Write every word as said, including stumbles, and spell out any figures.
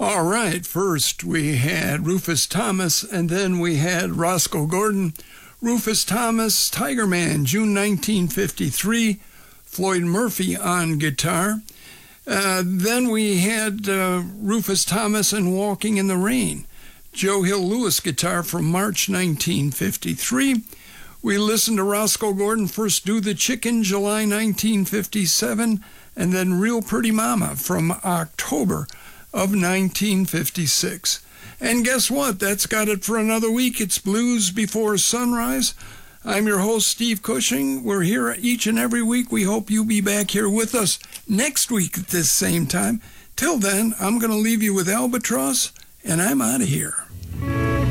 All right, first we had Rufus Thomas, and then we had Roscoe Gordon. Rufus Thomas, Tiger Man, June nineteen fifty-three. Floyd Murphy on guitar. Uh, then we had uh, Rufus Thomas and Walking in the Rain. Joe Hill Lewis guitar from March nineteen fifty-three. We listened to Roscoe Gordon first do The Chicken, July nineteen fifty-seven, and then Real Pretty Mama from October of nineteen fifty-six. And guess what? That's got it for another week. It's Blues Before Sunrise. I'm your host, Steve Cushing. We're here each and every week. We hope you'll be back here with us next week at this same time. Till then, I'm going to leave you with Albatross, and I'm out of here.